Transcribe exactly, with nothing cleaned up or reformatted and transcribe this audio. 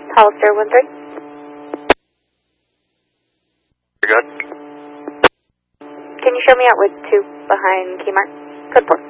Hollister one three. You're good. Can you show me out with two behind Kmart? Code four.